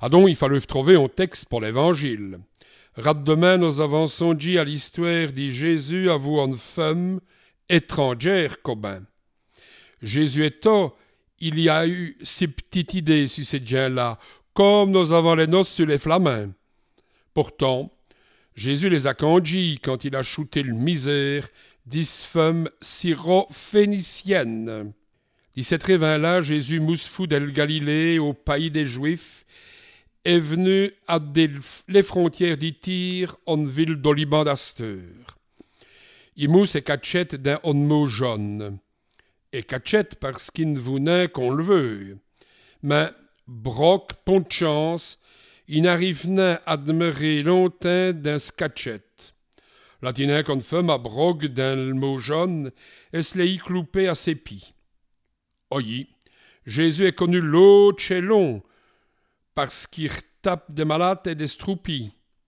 Donc, il fallut trouver un texte pour l'évangile. Demain, nous avançons dit à l'histoire de Jésus à vous en femme étrangère qu'Aubin. Jésus étant, il y a eu ces petites idées sur ces gens-là, comme nous avons les noces sur les flamins. Pourtant, Jésus les a conduits quand il a shooté le misère dix femmes syro-phéniciennes. De cette réveil-là, Jésus mousfou del Galilée, au pays des Juifs, est venu à les frontières d'Ityr, en ville d'Oliban d'Asteur. Il mousse et cachette d'un mot jaune. Et cachette parce qu'il ne vous n'est qu'on le veut. Mais, broc, pont de chance, il n'arrive n'a à demeurer longtemps d'un scatchette. Latinin qu'on fait ma brogue d'un mot jaune, et se l'est cloupé à ses pieds. Oyi, Jésus est connu l'autre chez long, parce qu'il tape des malades et des stroupis.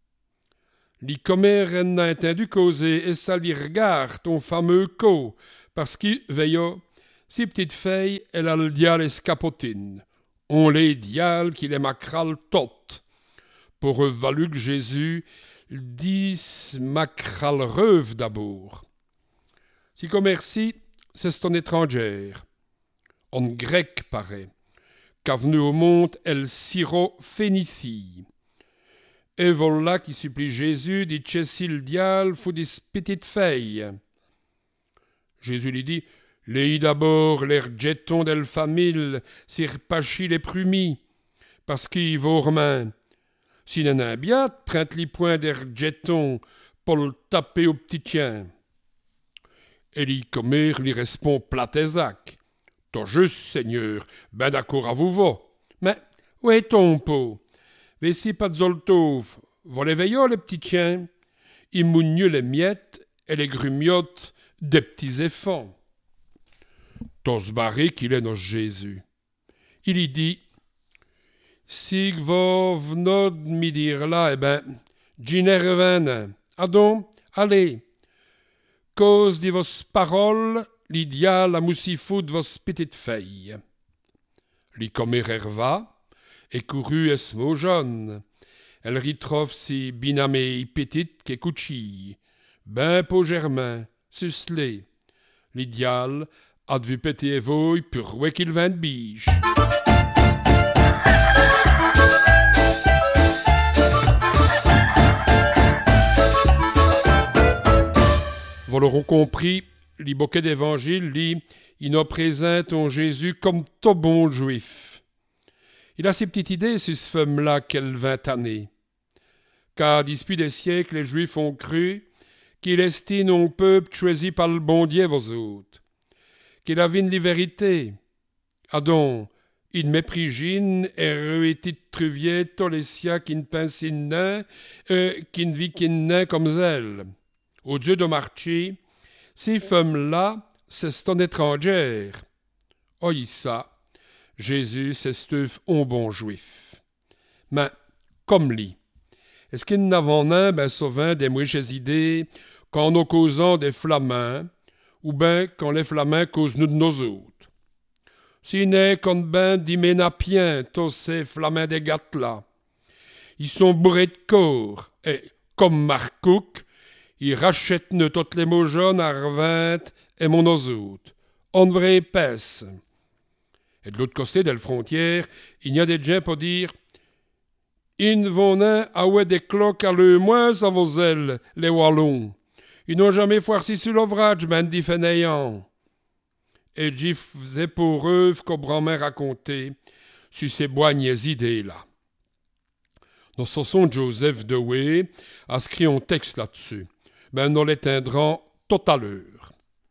Les commères n'a entendu causer, et ça lui regarde ton fameux co, parce qu'il veille, si petite fille, elle a le diable escapotine. On les diable qui les macrale toutes. Pour eux valu que Jésus dise macrale rêve d'abord. Si commerci, c'est ton étrangère. En grec paraît, qu'a venu au monde elle syro-phénicie. Et voilà qui supplie Jésus dit chessi le diable faut des petites filles. Jésus lui dit, les d'abord les jetons del famille, sir pachi les prumis, parce qu'il vaut romain. Si n'en a bien, prête les points des jetons pour le taper au petit tien. Et l'y commer lui répond platésac. T'as juste, Seigneur, ben d'accord à vous va. Mais, où est ton pot? Vessi pas de zoltov, va les veillons, les petits chiens. Ils mougnent les miettes et les grumiotes des petits éfants. T'os barré qu'il est notre Jésus. Il y dit, si va venod mi dire là, eh ben, ginerven, adon, allez, cause de vos paroles, l'idia la moussifou de vos petites filles. Li commer herva, et couru es mot jaune. Elle ritrove si binamé petite que couchi, ben po germain, suslé. L'idial a vu péter voy pour ouais qu'il vint de biche. Vous l'aurez compris, les bouquets d'évangile, il nous présente en Jésus comme tout bon juif. Il a ses petites idées sur ce femme-là qu'elle 20 années. Car depuis des siècles, les Juifs ont cru qu'il estime un peuple choisi par le bon Dieu, vos autres. Qu'il a vu la vérité. Donc, il méprisine et réutit truvier tous les siens qui ne pensent nain et qui ne vivent nain comme elle. Au Dieu de marché, ces femmes-là, c'est ton étrangère. Oï ça. Jésus, c'est un bon juif. Mais, comme lui, est-ce qu'il n'avons un, ben souvent, des mouches idées, quand nous causons des flamins, ou ben quand les flamins causent nous de nos autres? Si n'est qu'on ben d'Iménapien, tous ces flamins des gâtes-là. Ils sont bourrés de corps, et, comme Marcouk, ils rachètent nous toutes les mots jaunes à revinte et mon aux autres. En vraie épaisse. Et de l'autre côté de la frontière, il y a des gens pour dire ils vont à ouais des cloques à le moins à vos ailes, les Wallons. Ils n'ont jamais foirci sur l'ouvrage, ben dit fainéant. Et j'y faisais pour eux qu'au grand-mère raconté sur ces boignes idées-là. Nous sont Joseph Dewey a écrit un texte là-dessus. Ben nous l'éteindrons tout à l'heure.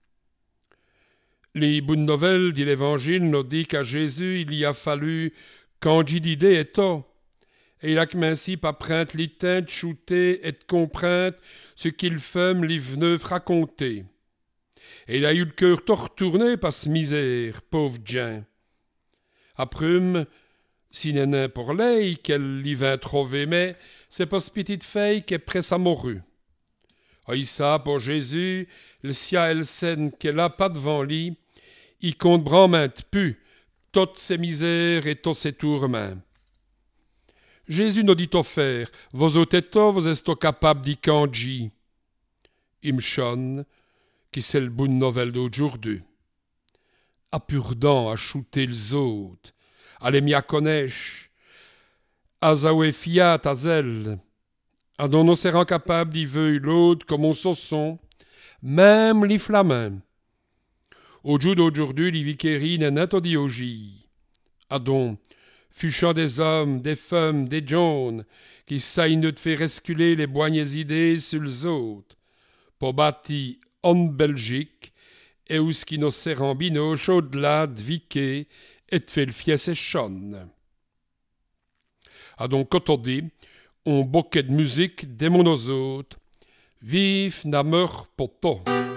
Les bonnes nouvelles de l'Évangile nous disent qu'à Jésus, il y a fallu d'idées et tout. Et il a commencé par prendre les temps de shooter et de comprendre ce qu'il fait les veneux raconter. Et il a eu le cœur tout retourné par ce misère, pauvre Jean. Après, si n'est pour l'œil qu'elle y vint trouver, mais c'est pas ce petite fille qui est près à mourir. Ah, ça, pour Jésus, le ciel et le scène qu'elle a pas devant lui, il compte brament plus toutes ses misères et tous ses tourments. Jésus nous dit offert, vos oteto, vos esto capable d'y kanji. Imchon, qui c'est le bonne nouvelle d'aujourd'hui. A pur-dent, à shooter les autres, à les m'y connaître, à zaoué fiat, à zel, à dont on s'est capable d'y veuille l'autre comme on son, même les flamins. Au jour d'aujourd'hui, les viqueries n'est net odiogie. À donc, fuchant des hommes, des femmes, des jaunes, qui saillent de faire resculer les boignes idées sur les autres, pour bâtir en Belgique, et où ce qui nos serrambino chaud-là de viquer et de faire le fies et chonne. À donc, quand on dit, on bouquet de musique des monos autres, vive na meur poto.